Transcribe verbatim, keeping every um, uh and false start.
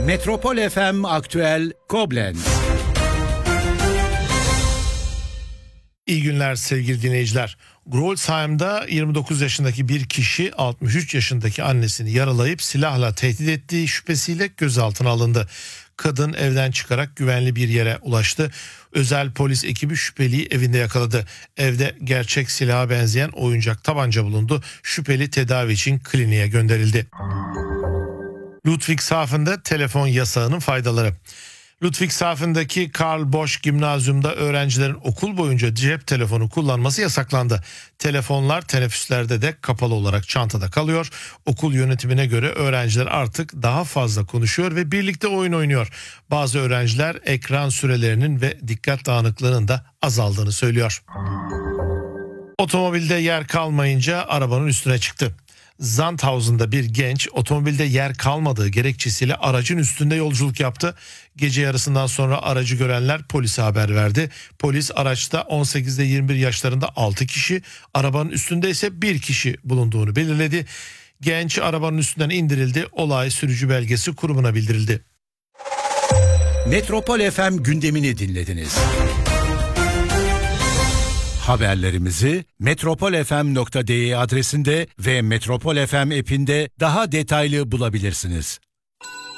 Metropol F M Aktüel Koblenz. İyi günler sevgili dinleyiciler. Grolsheim'da yirmi dokuz yaşındaki bir kişi altmış üç yaşındaki annesini yaralayıp silahla tehdit ettiği şüphesiyle gözaltına alındı. Kadın evden çıkarak güvenli bir yere ulaştı. Özel polis ekibi şüpheliyi evinde yakaladı. Evde gerçek silaha benzeyen oyuncak tabanca bulundu. Şüpheli tedavi için kliniğe gönderildi. Ludwigshafen'da telefon yasağının faydaları. Ludwigshafen'daki Karl Bosch Gimnazyum'da öğrencilerin okul boyunca cep telefonu kullanması yasaklandı. Telefonlar teneffüslerde de kapalı olarak çantada kalıyor. Okul yönetimine göre öğrenciler artık daha fazla konuşuyor ve birlikte oyun oynuyor. Bazı öğrenciler ekran sürelerinin ve dikkat dağınıklığının da azaldığını söylüyor. Otomobilde yer kalmayınca arabanın üstüne çıktı. Sandhausen'da bir genç otomobilde yer kalmadığı gerekçesiyle aracın üstünde yolculuk yaptı. Gece yarısından sonra aracı görenler polise haber verdi. Polis araçta on sekizde yirmi bir yaşlarında altı kişi, arabanın üstünde ise bir kişi bulunduğunu belirledi. Genç arabanın üstünden indirildi. Olay sürücü belgesi kurumuna bildirildi. Metropol F M gündemini dinlediniz. Haberlerimizi metropol f m nokta d e adresinde ve Metropol F M app'inde daha detaylı bulabilirsiniz.